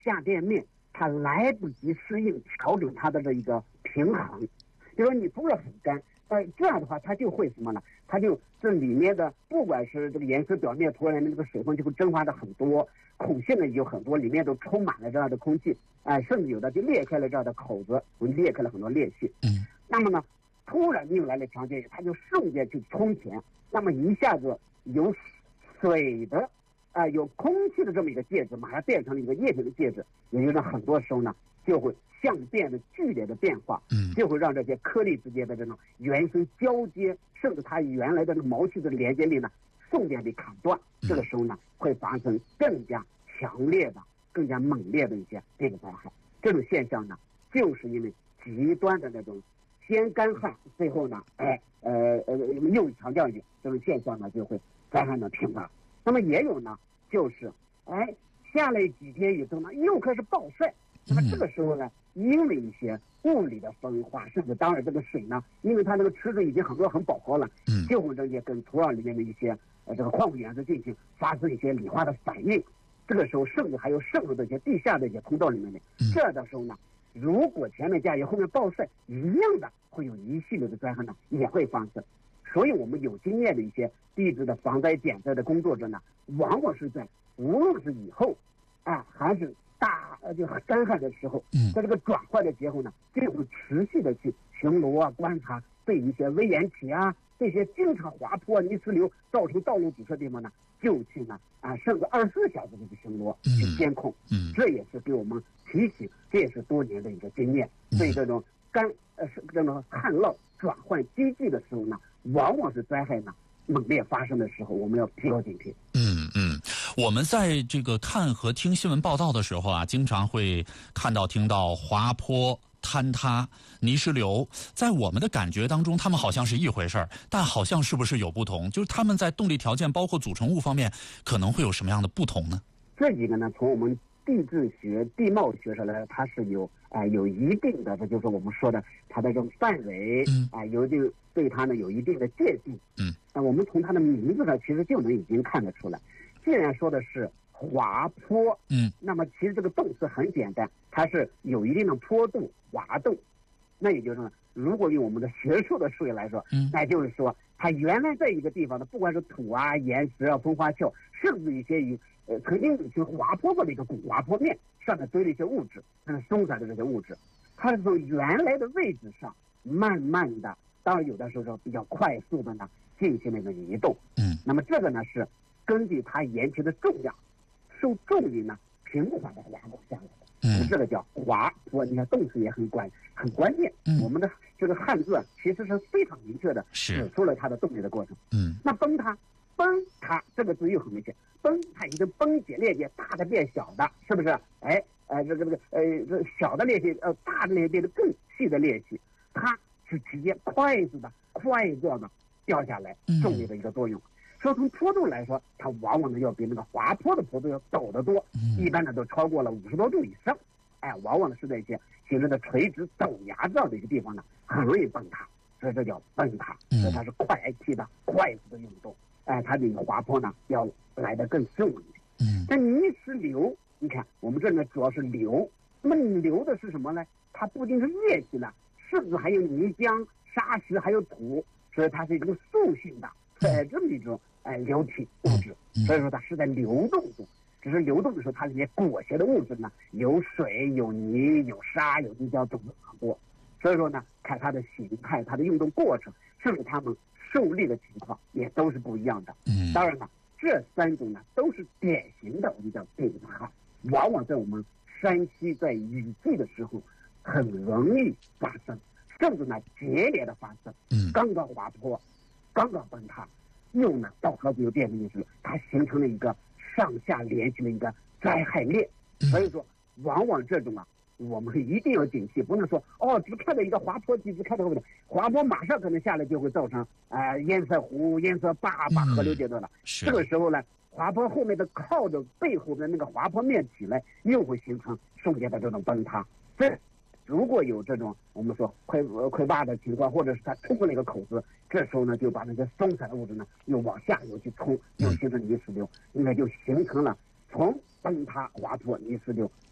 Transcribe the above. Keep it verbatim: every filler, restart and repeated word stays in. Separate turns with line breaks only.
下电面它来不及适应调整它的这一个平衡，比如说你不是很干，呃，这样的话它就会什么呢？它就这里面的不管是这个岩石表面突然的这个水分就会蒸发的很多，孔隙呢有很多，里面都充满了这样的空气，哎、呃，甚至有的就裂开了这样的口子，裂开了很多裂隙。
嗯，
那么呢，突然又来了强电，它就瞬间去冲填，那么一下子由水的啊、呃、有空气的这么一个介质，马上变成了一个液体的介质，也就是很多时候呢就会相变的剧烈的变化，
嗯，
就会让这些颗粒之间的这种原生交接，甚至它原来的这个毛细的连接力呢，瞬间被砍断。这个时候呢，会发生更加强烈的、更加猛烈的一些这个灾害。这种现象呢，就是因为极端的那种先干旱，最后呢，哎呃呃又强降雨，这种现象呢，就会灾害呢频发。那么也有呢，就是哎下了几天雨之后呢，又开始暴晒。那么这个时候呢，因为一些物理的分化，甚至当然这个水呢，因为它那个池子已经很多很饱和了，
嗯，
就会这些跟土壤里面的一些呃这个矿物元素进行发生一些理化的反应。这个时候甚至还有渗入这些地下的一些通道里面的。这样的时候呢，如果前面加雨后面暴晒，一样的会有一系列的灾害呢也会发生。所以我们有经验的一些地质的防灾减灾的工作者呢，往往是在无论是以后啊还是大呃就干旱的时候，在这个转换的节后呢，就会持续的去巡逻啊、观察，对一些危岩体啊、这些经常滑坡、泥石流造成道路堵塞的地方呢，就去呢啊，甚至二十四小时的去巡逻、去监控。
嗯，
这也是给我们提醒，这也是多年的一个经验。所以这种干呃是这种旱涝转换积聚的时候呢，往往是灾害呢猛烈发生的时候，我们要提高警惕。
嗯嗯，我们在这个看和听新闻报道的时候啊，经常会看到听到滑坡、坍塌、泥石流，在我们的感觉当中，他们好像是一回事儿，但好像是不是有不同？就是他们在动力条件包括组成物方面，可能会有什么样的不同呢？
这几个呢，从我们地质学、地貌学上来，它是有啊、呃、有一定的，这就是我们说的它的这种范围，
嗯
啊、呃、有一定对它呢有一定的界定。
嗯，
那我们从它的名字上其实就能已经看得出来。既然说的是滑坡，
嗯，
那么其实这个动词很简单，它是有一定的坡度、滑动。那也就是说，如果用我们的学术的术语来说，
嗯，
那就是说，它原来在一个地方的，不管是土啊、岩石啊、风化壳，甚至一些以呃曾经去滑坡过的一个古滑坡面上面堆了一些物质，嗯，松散的这些物质，它是从原来的位置上慢慢的，当然有的时候比较快速的呢进行了一个移动。
嗯，
那么这个呢是根据它岩体的重量，受重力呢平缓的滑动下来的。
嗯，
这个叫滑坡。你看动词也很关很关键。
嗯，
我们的这个汉字啊，其实是非常明确的指出了它的动力的过程。
嗯，
那崩塌，崩塌这个字又很明显，崩它已经崩解裂解，大的变小的，是不是？哎，呃，这个这个呃，这小的裂隙，呃，大的裂变得更细的裂隙，它是直接快速的、快速的掉下来，重力的一个作用。说从坡度来说，它往往呢要比那个滑坡的坡度要陡得多，一般呢都超过了五十多度以上。哎，往往是在一些形成的垂直陡崖这样的一个地方呢，很容易崩塌，所以这叫崩塌。所以它是快速的、快速的运动。哎，它比滑坡呢要来得更顺一点。
嗯，
但泥石流，你看我们这呢主要是流，那么流的是什么呢？它不仅是液体了，甚至还有泥浆、沙石，还有土，所以它是一种塑性的，呃，这么一种哎流体物质。所以说它是在流动中。只是流动的时候，它里面裹挟的物质呢，有水、有泥、有沙、有泥浆，种类很多。所以说呢，看它的形态、它的运动过程，甚至它们受力的情况，也都是不一样的。
嗯，
当然了，这三种呢，都是典型的我们叫地质灾害，往往在我们山西在雨季的时候很容易发生，甚至呢接连的发生。
嗯，
刚刚滑坡，刚刚崩塌，又呢到河谷有电力因素，它形成了一个上下联系的一个灾害链。所以说往往这种啊，我们一定要警惕，不能说哦只看到一个滑坡，只看到后面滑坡马上可能下来就会造成啊、呃、堰塞湖、堰塞坝，把河流截断了。
是
这个时候呢，滑坡后面的靠着背后的那个滑坡面起来，又会形成瞬间的这种崩塌。这如果有这种我们说溃溃坝的情况，或者是它冲过那个口子，这时候呢就把那些松散的物质呢又往下游去冲，又形成泥石流，应该就形成了从崩塌、滑坡、泥石流